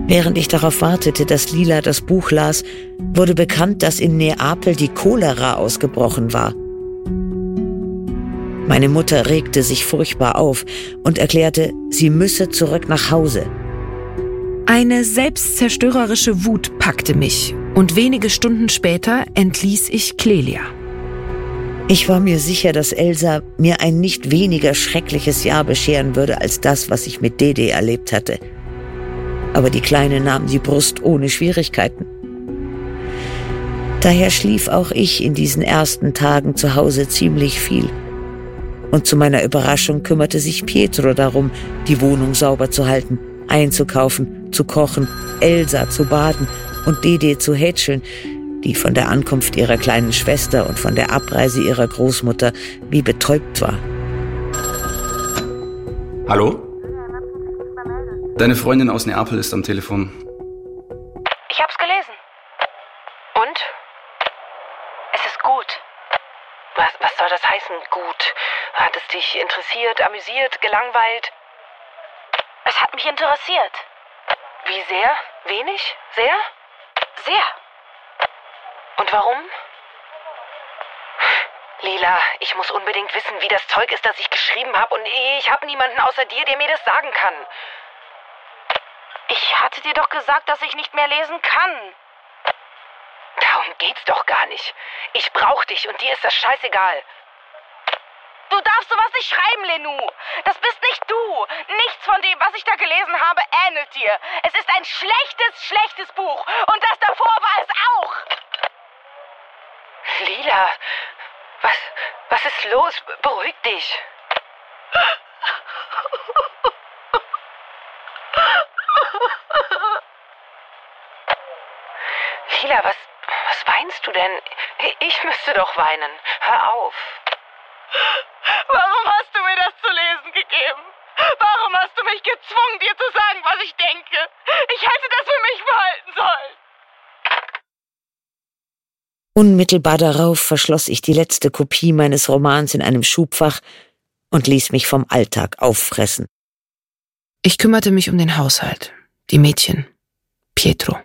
Während ich darauf wartete, dass Lila das Buch las, wurde bekannt, dass in Neapel die Cholera ausgebrochen war. Meine Mutter regte sich furchtbar auf und erklärte, sie müsse zurück nach Hause. Eine selbstzerstörerische Wut packte mich und wenige Stunden später entließ ich Clelia. Ich war mir sicher, dass Elsa mir ein nicht weniger schreckliches Jahr bescheren würde als das, was ich mit Dede erlebt hatte. Aber die Kleine nahm die Brust ohne Schwierigkeiten. Daher schlief auch ich in diesen ersten Tagen zu Hause ziemlich viel. Und zu meiner Überraschung kümmerte sich Pietro darum, die Wohnung sauber zu halten, einzukaufen, zu kochen, Elsa zu baden und Dede zu hätscheln, die von der Ankunft ihrer kleinen Schwester und von der Abreise ihrer Großmutter wie betäubt war. Hallo? Deine Freundin aus Neapel ist am Telefon. Ich hab's gelesen. Und? Es ist gut. Was soll das heißen, gut? Hat es dich interessiert, amüsiert, gelangweilt? Es hat mich interessiert. Wie sehr? Wenig? Sehr? Sehr. Und warum? Lila, ich muss unbedingt wissen, wie das Zeug ist, das ich geschrieben habe, und ich habe niemanden außer dir, der mir das sagen kann. Ich hatte dir doch gesagt, dass ich nicht mehr lesen kann. Darum geht's doch gar nicht. Ich brauch dich und dir ist das scheißegal. Du darfst sowas nicht schreiben, Lenou. Das bist nicht du. Nichts von dem, was ich da gelesen habe, ähnelt dir. Es ist ein schlechtes Buch. Und das davor war es auch. Lila, was ist los? Beruhig dich. Lila, was weinst du denn? Ich müsste doch weinen. Hör auf. Warum hast du mir das zu lesen gegeben? Warum hast du mich gezwungen, dir zu sagen, was ich denke? Ich hätte das für mich behalten sollen. Unmittelbar darauf verschloss ich die letzte Kopie meines Romans in einem Schubfach und ließ mich vom Alltag auffressen. Ich kümmerte mich um den Haushalt, die Mädchen, Pietro.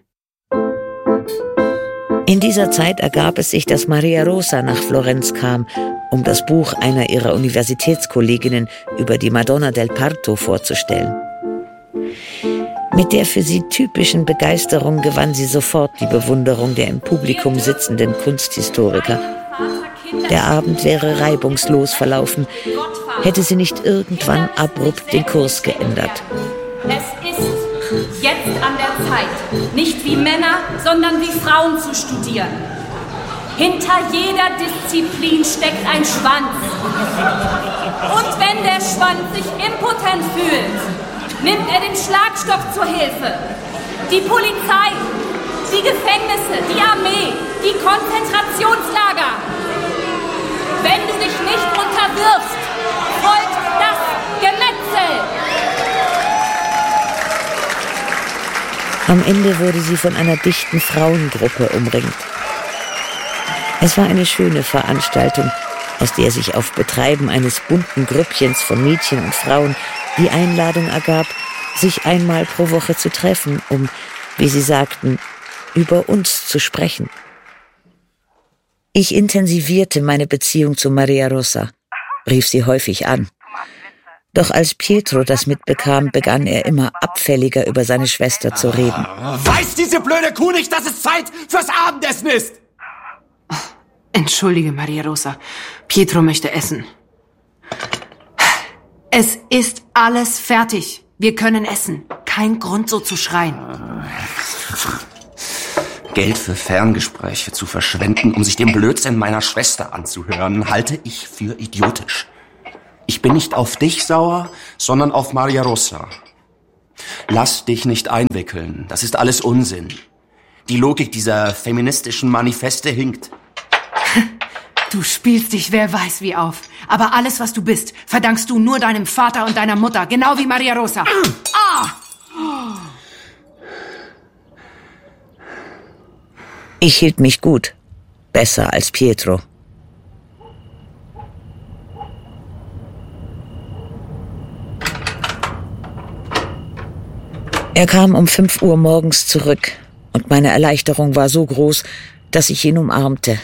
In dieser Zeit ergab es sich, dass Maria Rosa nach Florenz kam, um das Buch einer ihrer Universitätskolleginnen über die Madonna del Parto vorzustellen. Mit der für sie typischen Begeisterung gewann sie sofort die Bewunderung der im Publikum sitzenden Kunsthistoriker. Der Abend wäre reibungslos verlaufen, hätte sie nicht irgendwann abrupt den Kurs geändert. Es ist jetzt an der Zeit, nicht wie Männer, sondern wie Frauen zu studieren. Hinter jeder Disziplin steckt ein Schwanz. Und wenn der Schwanz sich impotent fühlt, nimmt er den Schlagstock zur Hilfe. Die Polizei, die Gefängnisse, die Armee, die Konzentrationslager. Wenn du dich nicht unterwirfst, folgt das Gemetzel. Am Ende wurde sie von einer dichten Frauengruppe umringt. Es war eine schöne Veranstaltung, aus der sich auf Betreiben eines bunten Grüppchens von Mädchen und Frauen die Einladung ergab, sich einmal pro Woche zu treffen, um, wie sie sagten, über uns zu sprechen. Ich intensivierte meine Beziehung zu Maria Rosa, rief sie häufig an. Doch als Pietro das mitbekam, begann er immer abfälliger über seine Schwester zu reden. Weiß diese blöde Kuh nicht, dass es Zeit fürs Abendessen ist? Entschuldige, Maria Rosa. Pietro möchte essen. Es ist alles fertig. Wir können essen. Kein Grund, so zu schreien. Geld für Ferngespräche zu verschwenden, um sich dem Blödsinn meiner Schwester anzuhören, halte ich für idiotisch. Ich bin nicht auf dich sauer, sondern auf Maria Rosa. Lass dich nicht einwickeln. Das ist alles Unsinn. Die Logik dieser feministischen Manifeste hinkt. Du spielst dich wer weiß wie auf. Aber alles, was du bist, verdankst du nur deinem Vater und deiner Mutter. Genau wie Maria Rosa. Ich hielt mich gut. Besser als Pietro. Er kam um 5 Uhr morgens zurück und meine Erleichterung war so groß, dass ich ihn umarmte.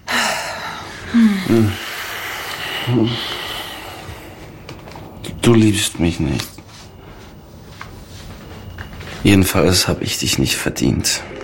Du liebst mich nicht. Jedenfalls habe ich dich nicht verdient.